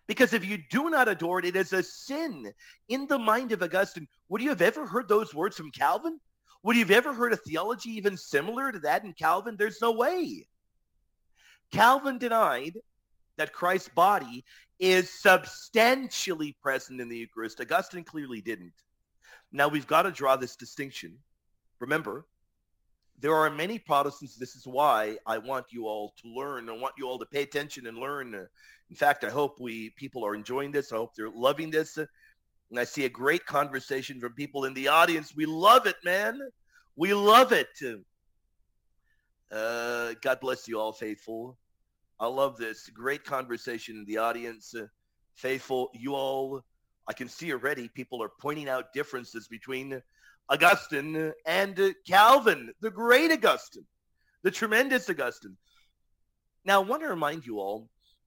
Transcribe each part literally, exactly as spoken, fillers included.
Because if you do not adore it, it is a sin in the mind of Augustine. Would you have ever heard those words from Calvin? Would you have ever heard a theology even similar to that in Calvin? There's no way. Calvin denied that Christ's body is substantially present in the Eucharist. Augustine clearly didn't. Now, we've got to draw this distinction. Remember, there are many Protestants. This is why I want you all to learn. I want you all to pay attention and learn. In fact, I hope we people are enjoying this. I hope they're loving this. And I see a great conversation from people in the audience. We love it, man. We love it. Uh, God bless you all, faithful. I love this. Great conversation in the audience. Uh, faithful, you all, I can see already people are pointing out differences between Augustine and uh, Calvin, the great Augustine, the tremendous Augustine. Now, I want to remind you all,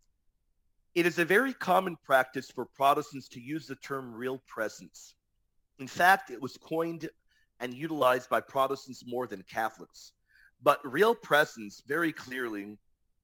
it is a very common practice for Protestants to use the term real presence. In fact, it was coined and utilized by Protestants more than Catholics. But real presence, very clearly,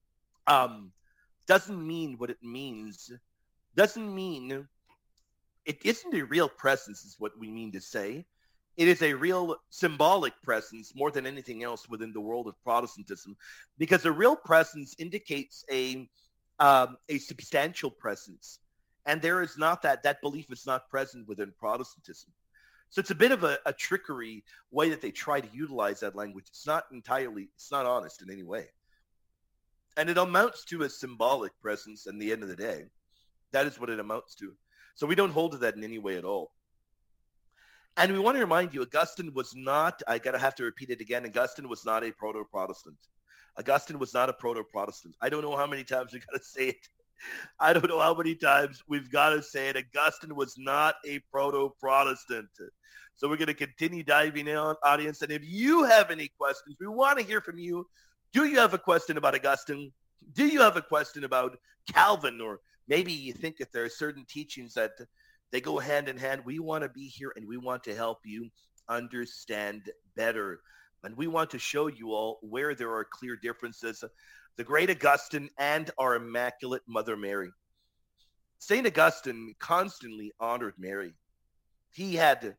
um, doesn't mean what it means. Doesn't mean, it isn't a real presence is what we mean to say. It is a real symbolic presence more than anything else within the world of Protestantism, because a real presence indicates a um, a substantial presence, and there is not that. That belief is not present within Protestantism. So it's a bit of a, a trickery way that they try to utilize that language. It's not entirely, it's not honest in any way. And it amounts to a symbolic presence at the end of the day. That is what it amounts to. So we don't hold to that in any way at all. And we want to remind you, Augustine was not, I gotta have to repeat it again, Augustine was not a proto-Protestant. Augustine was not a proto-Protestant. I don't know how many times we gotta say it. I don't know how many times we've got to say it. Augustine was not a proto-Protestant. So we're going to continue diving in on audience. And if you have any questions, we want to hear from you. Do you have a question about Augustine? Do you have a question about Calvin? Or maybe you think that there are certain teachings that they go hand in hand. We want to be here and we want to help you understand better. And we want to show you all where there are clear differences. The great Augustine and our Immaculate Mother Mary. Saint Augustine constantly honored Mary. He had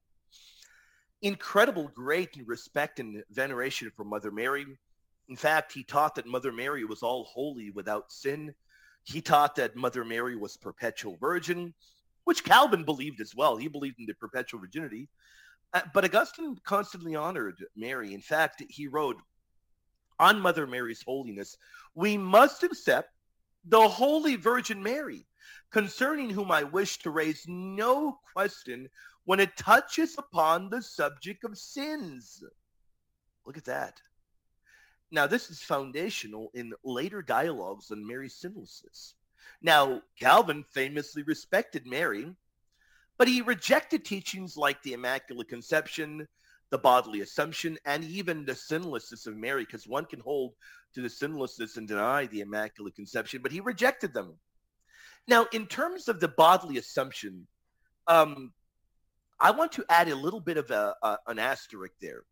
incredible great respect and veneration for Mother Mary. In fact, he taught that Mother Mary was all holy without sin. He taught that Mother Mary was perpetual virgin, which Calvin believed as well. He believed in the perpetual virginity. Uh, but Augustine constantly honored Mary. In fact, he wrote, on Mother Mary's holiness, we must accept the Holy Virgin Mary, concerning whom I wish to raise no question when it touches upon the subject of sins. Look at that. Now, this is foundational in later dialogues on Mary's sinlessness. Now, Calvin famously respected Mary, but he rejected teachings like the Immaculate Conception, the bodily assumption, and even the sinlessness of Mary, because one can hold to the sinlessness and deny the Immaculate Conception, but he rejected them. Now, in terms of the bodily assumption, um, I want to add a little bit of a, a, an asterisk there.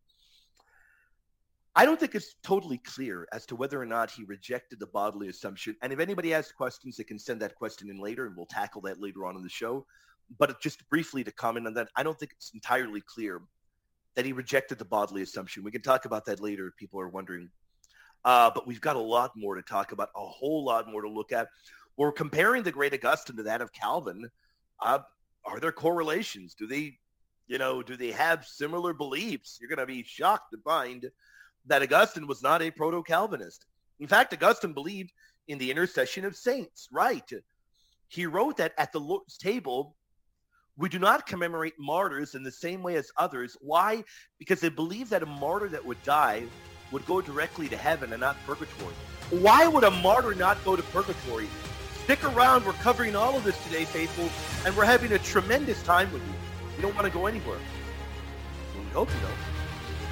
I don't think it's totally clear as to whether or not he rejected the bodily assumption. And if anybody has questions, they can send that question in later, and we'll tackle that later on in the show. But just briefly to comment on that, I don't think it's entirely clear that he rejected the bodily assumption. We can talk about that later if people are wondering. Uh, but we've got a lot more to talk about, a whole lot more to look at. We're comparing the great Augustine to that of Calvin. Uh, are there correlations? Do they, you know, do they have similar beliefs? You're going to be shocked to find that Augustine was not a proto-Calvinist. In fact, Augustine believed in the intercession of saints, right? He wrote that at the Lord's table, we do not commemorate martyrs in the same way as others. Why? Because they believe that a martyr that would die would go directly to heaven and not purgatory. Why would a martyr not go to purgatory? Stick around. We're covering all of this today, faithful, and we're having a tremendous time with you. You don't want to go anywhere. Well, we hope you don't.